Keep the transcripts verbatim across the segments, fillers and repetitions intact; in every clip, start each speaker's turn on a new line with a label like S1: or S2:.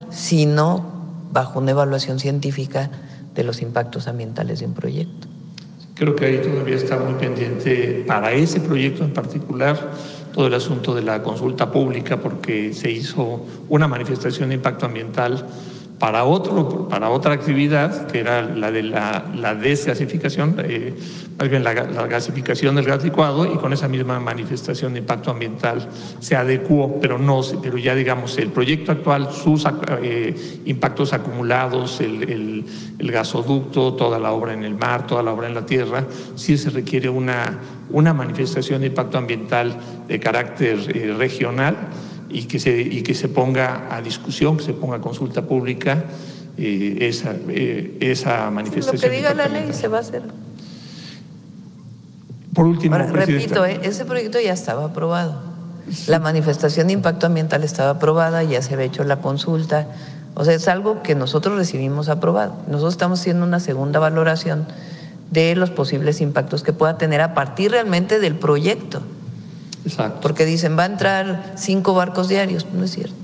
S1: sino bajo una evaluación científica de los impactos ambientales de un proyecto.
S2: Creo que ahí todavía está muy pendiente para ese proyecto en particular todo el asunto de la consulta pública, porque se hizo una manifestación de impacto ambiental para, otro, para otra actividad, que era la de la, la desgasificación, eh, más bien la, la gasificación del gas licuado, y con esa misma manifestación de impacto ambiental se adecuó, pero, no, pero ya digamos el proyecto actual, sus eh, impactos acumulados, el, el, el gasoducto, toda la obra en el mar, toda la obra en la tierra, sí se requiere una, una manifestación de impacto ambiental de carácter eh, regional, y que se y que se ponga a discusión, que se ponga a consulta pública eh, esa eh, esa manifestación.
S1: Lo que diga la ley se va a hacer.
S2: Por último,
S1: ahora, repito, eh, ese proyecto ya estaba aprobado. Sí. La manifestación de impacto ambiental estaba aprobada, ya se había hecho la consulta. O sea, es algo que nosotros recibimos aprobado. Nosotros estamos haciendo una segunda valoración de los posibles impactos que pueda tener a partir realmente del proyecto.
S2: Exacto.
S1: Porque dicen, va a entrar cinco barcos diarios, no es cierto.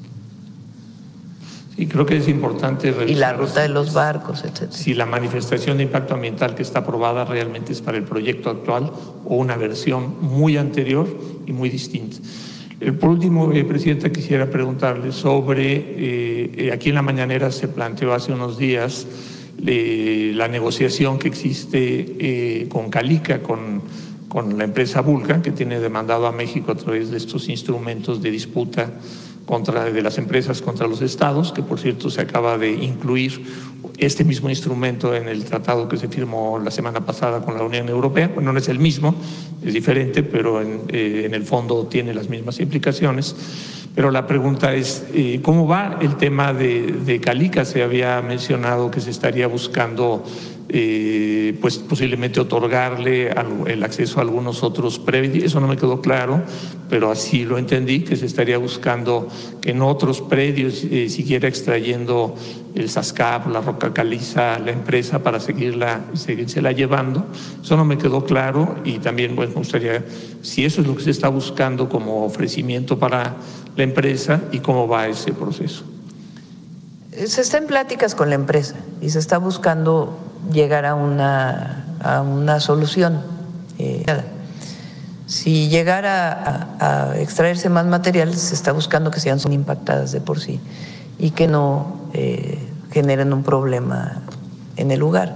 S2: Y creo que es importante revisar.
S1: Y la ruta de los barcos, etcétera.
S2: Si la manifestación de impacto ambiental que está aprobada realmente es para el proyecto actual o una versión muy anterior y muy distinta. Por último, eh, Presidenta, quisiera preguntarle sobre, eh, aquí en la mañanera se planteó hace unos días eh, la negociación que existe eh, con Calica, con con la empresa Vulcan, que tiene demandado a México a través de estos instrumentos de disputa contra, de las empresas contra los estados, que por cierto se acaba de incluir este mismo instrumento en el tratado que se firmó la semana pasada con la Unión Europea. Bueno, no es el mismo, es diferente, pero en, eh, en el fondo tiene las mismas implicaciones. Pero la pregunta es, eh, ¿cómo va el tema de, de Calica? Se había mencionado que se estaría buscando Eh, pues posiblemente otorgarle el acceso a algunos otros predios. Eso no me quedó claro, pero así lo entendí, que se estaría buscando que en otros predios eh, siguiera extrayendo el SASCAP, la roca caliza, la empresa, para seguirla, seguírsela llevando. Eso no me quedó claro, y también bueno, me gustaría, si eso es lo que se está buscando como ofrecimiento para la empresa, y cómo va ese proceso.
S1: Se está en pláticas con la empresa y se está buscando llegar a una, a una solución. Eh, si llegara a, a extraerse más material, se está buscando que sean son impactadas de por sí y que no eh, generen un problema en el lugar.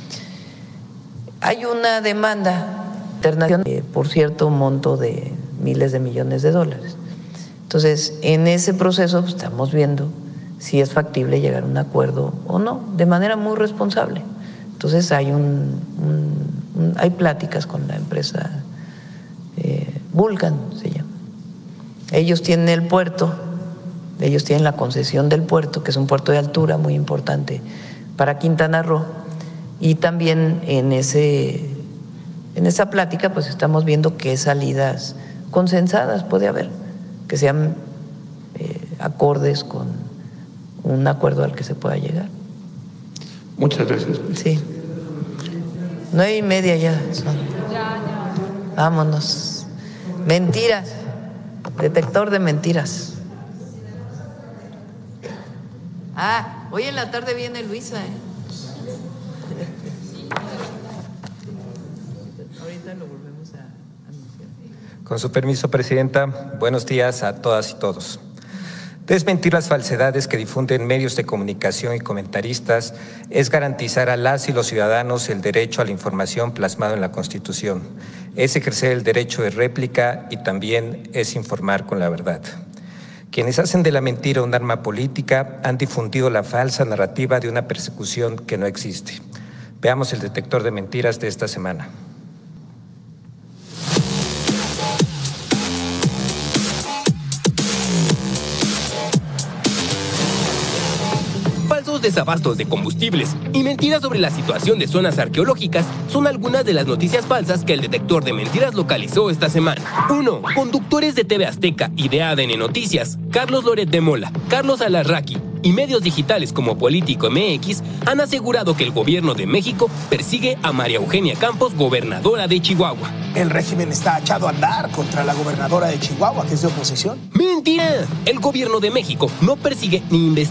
S1: Hay una demanda internacional eh, por cierto monto de miles de millones de dólares. Entonces, en ese proceso pues, estamos viendo si es factible llegar a un acuerdo o no, de manera muy responsable. Entonces hay un, un, un hay pláticas con la empresa eh, Vulcan se llama. Ellos tienen el puerto, ellos tienen la concesión del puerto, que es un puerto de altura muy importante para Quintana Roo, y también en ese en esa plática pues estamos viendo qué salidas consensadas puede haber, que sean eh, acordes con un acuerdo al que se pueda llegar.
S2: Muchas gracias.
S1: Sí. Nueve y media ya son. Vámonos. Mentiras. Detector de mentiras. Ah, hoy en la tarde viene Luisa, ¿eh? Ahorita lo volvemos a anunciar.
S3: Con su permiso, Presidenta, buenos días a todas y todos. Desmentir las falsedades que difunden medios de comunicación y comentaristas es garantizar a las y los ciudadanos el derecho a la información plasmado en la Constitución. Es ejercer el derecho de réplica y también es informar con la verdad. Quienes hacen de la mentira un arma política han difundido la falsa narrativa de una persecución que no existe. Veamos el detector de mentiras de esta semana.
S4: Falsos desabastos de combustibles y mentiras sobre la situación de zonas arqueológicas son algunas de las noticias falsas que el detector de mentiras localizó esta semana. uno. Conductores de T V Azteca y de A D N Noticias, Carlos Loret de Mola, Carlos Alarraqui y medios digitales como Político M X han asegurado que el gobierno de México persigue a María Eugenia Campos, gobernadora de Chihuahua.
S5: El régimen está echado a andar contra la gobernadora de Chihuahua, que es de oposición.
S4: ¡Mentira! El gobierno de México no persigue ni investiga